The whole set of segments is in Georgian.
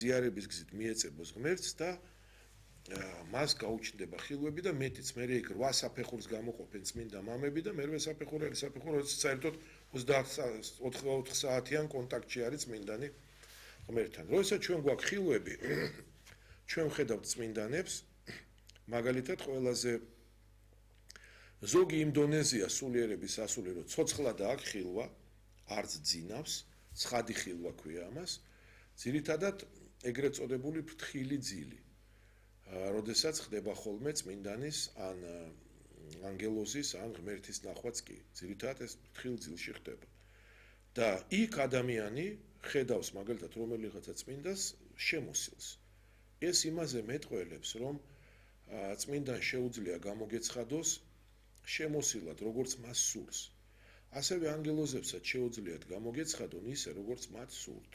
ზიარების გზით მიეწებოს ღმერთს და მას გაუჩნდება ხილვები და მეტიც მე იქ 8 საფეხურს გამოყოფენ წმინდა მამები და მერვე საფეხურელი როცა საერთოდ 24 საათიან კონტაქტში არის წმინდანი ღმერთთან. როდესაც ჩვენ გვაქვს ხილვები, ჩვენ ვხედავთ წმინდანებს, მაგალითად ყველაზე ზოგი იმ დონეზია სულიერების ასული, რომ ცოცხლად აქვს ხილვა, არც ძინავს, ცხადი ხილვა ქვია ამას, ძირითადად ეგრეთ წოდებული ფრთხილი ძილი. როდესაც ხდება ხოლმე წმინდანის ან ანგელოზის ან ღმერთის ნახვაც კი, ძირითადად ეს ფრთხილ ძილში ხდება. და იქ ადამიანი ხედავს მაგალითად რომელიღაცა წმინდას შემოსილს. ეს იმაზე მეტყველებს, რომ წმინდან შეუძლია გამოგეცხადოს შემოსილად, როგორც მას სურს. ასევე ანგელოზებსაც შეუძლიათ გამოგეცხადონ ისე, როგორც მათ სურთ.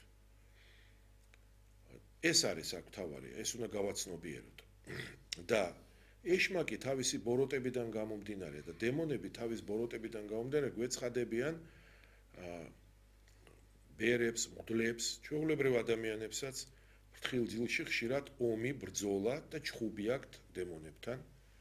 ეს არის აქ თავარი, ეს უნდა გავაცნობიეროთ. და ეშმაკი თავისი ბოროტებიდან გამომდინარე და დემონები თავის ბოროტებიდან გამომდინარე გვეცხადებიან ბერებს, მღვდლებს, ჩვეულებრივ ადამიანებსაც ფრთხილ ძილში ხშირად ომი, ბრძოლა და ჩხუბი აქვთ დემონებთან.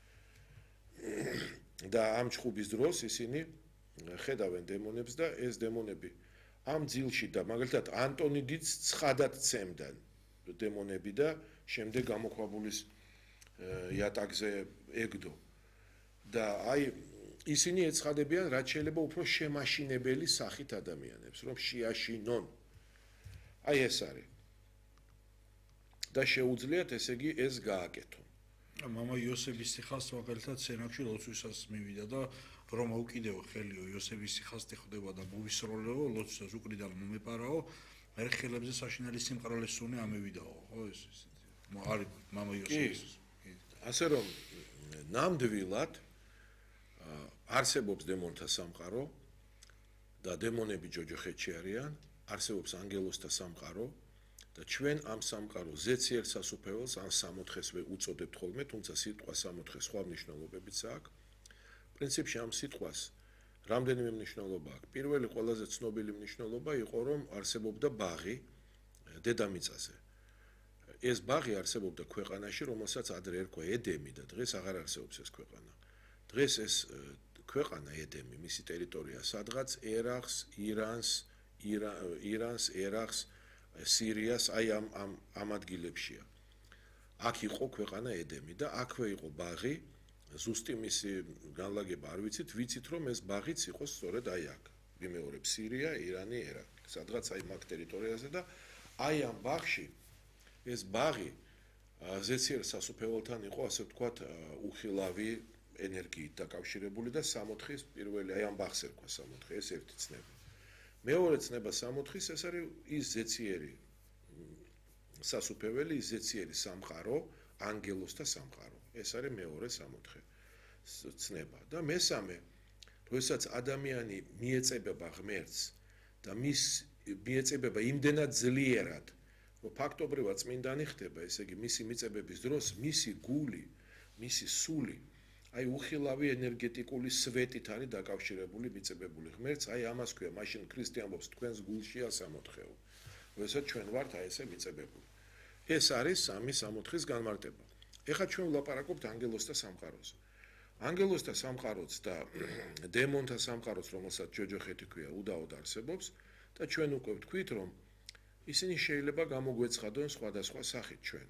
და ამ ჩხუბის დროს ისინი ხედავენ დემონებს და ეს დემონები ამ ძილში და მაგალითად ანტონი დიდს ცხადად ცემდნენ დემონები და შემდეგ გამოქვაბულის იატაკზე ეგდო. და აი ისინი ეცხადებიან რაც შეიძლება უფრო შემაშინებელი სახით ადამიანებს, რომ შეაშინონ. აი ეს არის. და შეუძლიათ ესე იგი ეს გააკეთონ. მამა იოსების სიხას მაგალითად სენაკში ლოცვისას მივიდა და რომ აუკიდეო ხელიო იოსების სიხასტი ხდება და მოვისროლეო ლოცვისას უკრიდან მომეპარაო მე ხელებზე საშინელი სიმყრალეს სუნე ამევიდაო ხო ეს არის მამა იოსების ასე რომ ნამდვილად არსებობს დემონთა სამყარო და დემონები ჯოჯოხეთში არიან, არსებობს ანგელოზთა სამყარო და ჩვენ ამ სამყაროს ზეციერ სასუფეველს ან სამოთხეს უწოდებთ ხოლმე, თუმცა სიტყვა სამოთხე სხვა მნიშვნელობებიც აქვს. პრინციპში ამ სიტყვას რამდენიმე მნიშვნელობა აქვს. პირველი ყველაზე ცნობილი მნიშვნელობა იყო, რომ არსებობდა ბაღი დედამიწაზე. ეს ბაღი არსებობდა ქვეყანაში, რომელსაც ადრე ერქვა ედემი და დღეს აღარ არსებობს ეს ქვეყანა. დღეს ეს ქვეყანა ედემი, მისი ტერიტორია სადღაც ერაყს, ირანს, ერაყს, სირიას, აი ამ ადგილებშია. აქ იყო ქვეყანა ედემი და აქვე იყო ბაღი, ზუსტი მისი განლაგება არ ვიცით, რომ ეს ბაღიც იყოს სწორედ აი აქ. ვიმეორებ სირია, ირანი, ერაყი, სადღაც აი მაგ ტერიტორიაზე და აი ამ ბაღში ეს ბაღი ზეციერ სასუფეველთან იყო, ასე ვთქვათ, უხილავი ენერგიით დაკავშირებული და სამოთხის პირველი აი ამ ბაღს ერქვა სამოთხე, ეს ერთი ცნება. მეორე ცნება სამოთხის ეს არის ის ზეციერი სასუფეველი, ის ზეციერი სამყარო, ანგელოზთა სამყარო. ეს არის მეორე სამოთხე ცნება და მესამე, როდესაც ადამიანი მიეწებება ღმერთს და მიეწებება იმდენად ძლიერად, რომ ფაქტობრივად წმინდანი ხდება, ესე იგი მისი მიწებების დროს მისი გული, მისი სული აი უხილავი ენერგეტიკული სვეტით არის დაკავშირებული მიწებებული ღმერთს, აი ამას ქვია, მაშინ ქრისტიანობს თქვენს გულშია სამოთხეო. როდესაც ჩვენ ვართ აი ესე მიწებებული. ეს არის სამი სამოთხის განმარტება. ეხლა ჩვენ ვლაპარაკობთ ანგელოზთა სამყაროზე. ანგელოზთა სამყაროც და დემონთა სამყაროც, რომელსაც ჯოჯოხეთი ქვია, უდაოდ არსებობს და ჩვენ უკვე ვთქვით, რომ ისინი შეიძლება გამოგვეცხადონ სხვადასხვა სახით ჩვენ.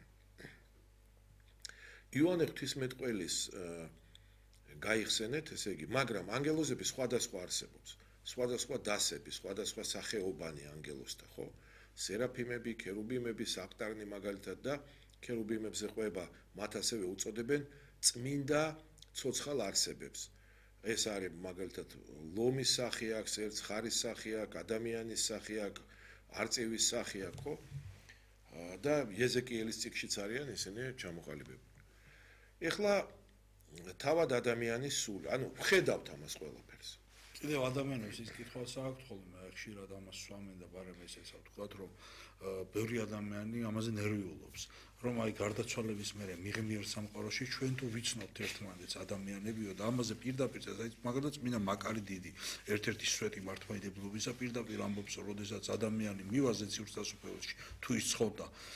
იოანე ღვთისმეტყველის გაიხსენეთ, ესე იგი, მაგრამ ანგელოზები სხვადასხვა არსებობს, სხვადასხვა დასები, სხვადასხვა სახეობანი ანგელოზთა, ხო? სერაფიმები, ქერუბიმები, საყტარნი მაგალითად და ქერუბიმებზე ყვება, მათ ასევე უწოდებენ წმინდა ცოცხალ არსებებს. ეს არის მაგალითად ლომის სახე აქვს, ერთ ხარის სახე აქვს, ადამიანის სახე აქვს, არწივის სახე აქვს, ხო? და ეზეკიელის წიგნშიც არიან ისინი ჩამოყალიბებული. ეხლა თავად ადამიანის სული, ანუ ვხედავთ ამას ყველაფერს. კიდევ ადამიანებს ის კითხვაც აქვთ ხოლმე, ხშირად ამას სვამენ და ბარემ ესეც ვთქვათ, რომ ბევრი ადამიანი ამაზე ნერვიულობს. რომ აი გარდაცვალების მერე მიღმიერ სამყაროში ჩვენ თუ ვიცნობთ ერთმანეთს ადამიანებიო და ამაზე პირდაპირ აი მაგალითად წმინდა მაკარი დიდი ერთ-ერთი სვეტი მართლმადიდებლობისა პირდაპირ ამბობს რომ როდესაც ადამიანი მივაზეთ სივრცე სასუფეველში თუ ის ცხოვრდა